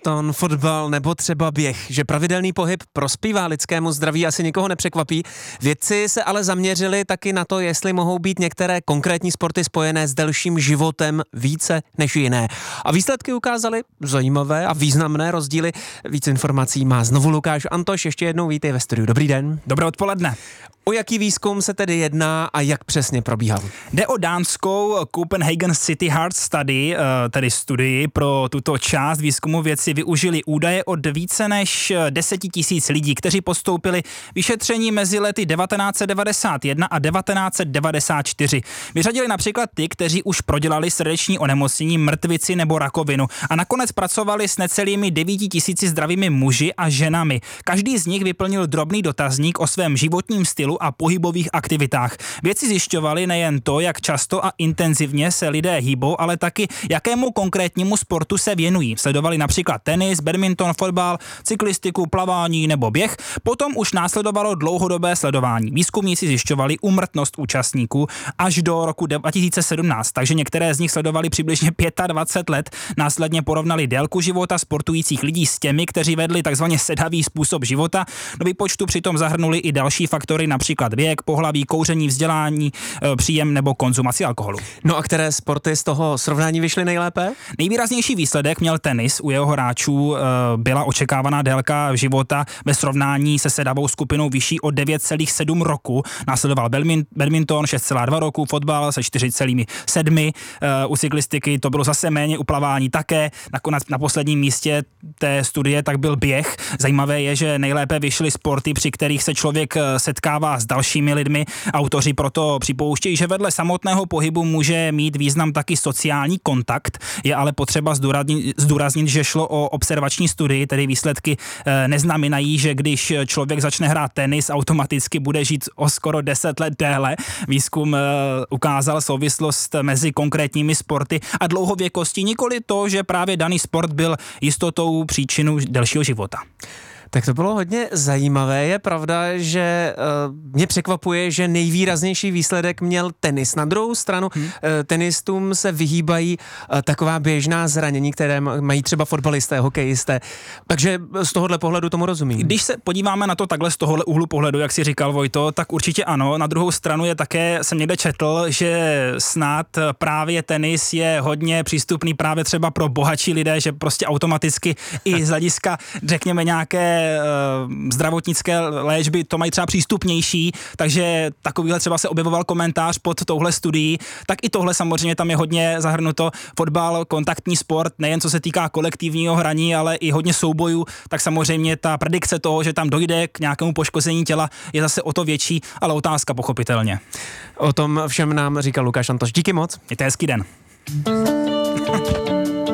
badminton, fotbal nebo třeba běh, že pravidelný pohyb prospívá lidskému zdraví, asi nikoho nepřekvapí. Vědci se ale zaměřili taky na to, jestli mohou být některé konkrétní sporty spojené s delším životem více než jiné. A výsledky ukázaly zajímavé a významné rozdíly. Víc informací má znovu Lukáš Antoš. Ještě jednou vítej ve studiu. Dobrý den. Dobré odpoledne. O jaký výzkum se tedy jedná a jak přesně probíhal? Jde o dánskou Copenhagen City Heart Study, tedy studii. Pro tuto část výzkumu vědci využili údaje od více než 10 000 lidí, kteří podstoupili vyšetření mezi lety 1991 a 1994. Vyřadili například ty, kteří už prodělali srdeční onemocnění, mrtvici nebo rakovinu a nakonec pracovali s necelými 9 000 zdravými muži a ženami. Každý z nich vyplnil drobný dotazník o svém životním stylu a pohybových aktivitách. Vědci zjišťovali nejen to, jak často a intenzivně se lidé hýbou, ale taky jakému konkrétnímu sportu se věnují. Sledovali například tenis, badminton, fotbal, cyklistiku, plavání nebo běh. Potom už následovalo dlouhodobé sledování. Výzkumníci zjišťovali úmrtnost účastníků až do roku 2017, takže některé z nich sledovali přibližně 25 let. Následně porovnali délku života sportujících lidí s těmi, kteří vedli takzvaně sedavý způsob života. Do výpočtu přitom zahrnuli i další faktory, například věk, pohlaví, kouření, vzdělání, příjem nebo konzumaci alkoholu. No a které sporty z toho srovnání vyšly nejlépe? Nejvýraznější výsledek měl tenis. U jeho hráčů byla očekávaná délka života ve srovnání se sedavou skupinou vyšší o 9,7 roku. Následoval badminton 6,2 roku, fotbal se 4,7. U cyklistiky to bylo zase méně, u plavání také. Nakonec na posledním místě té studie tak byl běh. Zajímavé je, že nejlépe vyšly sporty, při kterých se člověk setkává s dalšími lidmi. Autoři proto připouštějí, že vedle samotného pohybu může mít význam taky sociální kontakt. Je ale potřeba zdůraznit, že šlo o observační studii, tedy výsledky neznamenají, že když člověk začne hrát tenis, automaticky bude žít o skoro 10 let déle. Výzkum ukázal souvislost mezi konkrétními sporty a dlouhověkostí, nikoli to, že právě daný sport byl jistotou příčinou delšího života. Tak to bylo hodně zajímavé. Je pravda, že mě překvapuje, že nejvýraznější výsledek měl tenis. Na druhou stranu tenistům se vyhýbají taková běžná zranění, které mají třeba fotbalisté, hokejisté. Takže z tohohle pohledu tomu rozumím. Když se podíváme na to takhle z tohohle úhlu pohledu, jak si říkal Vojto, tak určitě ano. Na druhou stranu je také, jsem někde četl, že snad právě tenis je hodně přístupný právě třeba pro bohatší lidé, že prostě automaticky i z hlediska, řekněme, nějaké zdravotnické léčby to mají třeba přístupnější, takže takovýhle třeba se objevoval komentář pod touhle studií, tak i tohle samozřejmě tam je hodně zahrnuto. Fotbal, kontaktní sport, nejen co se týká kolektivního hraní, ale i hodně soubojů, tak samozřejmě ta predikce toho, že tam dojde k nějakému poškození těla, je zase o to větší, ale otázka pochopitelně. O tom všem nám říkal Lukáš Antoš. Díky moc. Je to hezký den.